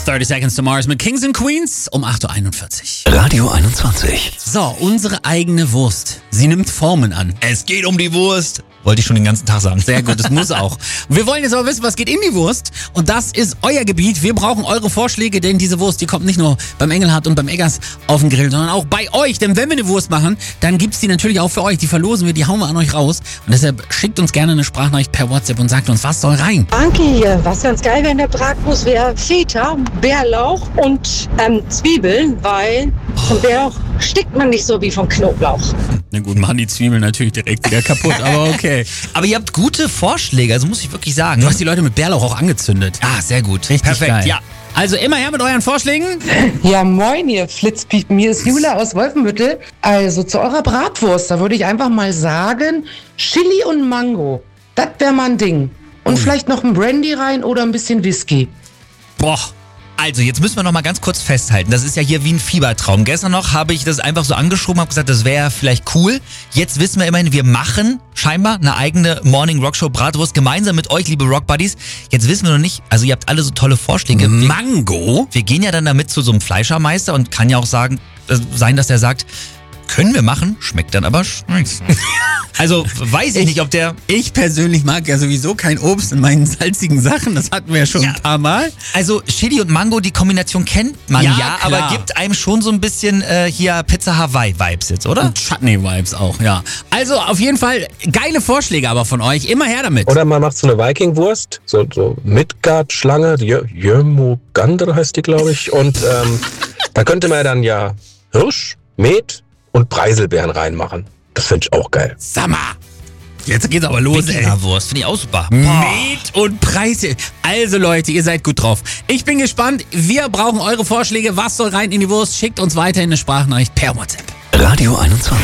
30 Seconds to Mars mit Kings and Queens um 8.41 Uhr. Radio 21. So, unsere eigene Wurst. Sie nimmt Formen an. Es geht um die Wurst. Wollte ich schon den ganzen Tag sagen. Sehr gut, das muss auch. Und wir wollen jetzt aber wissen, was geht in die Wurst. Und das ist euer Gebiet. Wir brauchen eure Vorschläge, denn diese Wurst, die kommt nicht nur beim Engelhardt und beim Eggers auf den Grill, sondern auch bei euch. Denn wenn wir eine Wurst machen, dann gibt's die natürlich auch für euch. Die verlosen wir, die hauen wir an euch raus. Und deshalb schickt uns gerne eine Sprachnachricht per WhatsApp und sagt uns, was soll rein. Danke hier. Was ganz geil wäre in der Bratwurst wäre Feta, Bärlauch und Zwiebeln, weil vom Bärlauch stickt man nicht so wie vom Knoblauch. Na gut, machen die Zwiebeln natürlich direkt wieder kaputt, aber okay. Aber ihr habt gute Vorschläge, also muss ich wirklich sagen. Du hast die Leute mit Bärlauch auch angezündet. Ah, sehr gut. Richtig Perfekt, geil. ja. Also immer her mit euren Vorschlägen. Ja, moin, ihr Flitzpiepen. Hier ist Jula aus Wolfenbüttel. Also zu eurer Bratwurst, da würde ich einfach mal sagen, Chili und Mango. Das wäre mal ein Ding. Und vielleicht noch ein Brandy rein oder ein bisschen Whisky. Boah. Also, jetzt müssen wir noch mal ganz kurz festhalten. Das ist ja hier wie ein Fiebertraum. Gestern noch habe ich das einfach so angeschoben, habe gesagt, das wäre vielleicht cool. Jetzt wissen wir immerhin, wir machen scheinbar eine eigene Morning Rockshow Bratwurst gemeinsam mit euch, liebe Rockbuddies. Jetzt wissen wir noch nicht, also ihr habt alle so tolle Vorschläge. Mango? Wir gehen ja dann damit zu so einem Fleischermeister und kann ja auch sein, dass der sagt, können wir machen, schmeckt dann aber scheiße. Also weiß ich nicht, ob der... Ich persönlich mag ja sowieso kein Obst in meinen salzigen Sachen. Das hatten wir ja schon ein paar Mal. Also Chili und Mango, die Kombination kennt man ja, klar. aber gibt einem schon so ein bisschen hier Pizza Hawaii-Vibes jetzt, oder? Und Chutney-Vibes auch, ja. Also auf jeden Fall geile Vorschläge aber von euch. Immer her damit. Oder man macht so eine Viking-Wurst, so Midgard-Schlange, Jörmungandr heißt die, glaube ich. Und da könnte man dann ja Hirsch, Met und Preiselbeeren reinmachen. Das finde ich auch geil. Sag mal. Jetzt geht's aber los, ey. Wurst, finde ich auch super. Met und Preise. Also Leute, ihr seid gut drauf. Ich bin gespannt. Wir brauchen eure Vorschläge. Was soll rein in die Wurst? Schickt uns weiterhin eine Sprachnachricht per WhatsApp. Radio 21.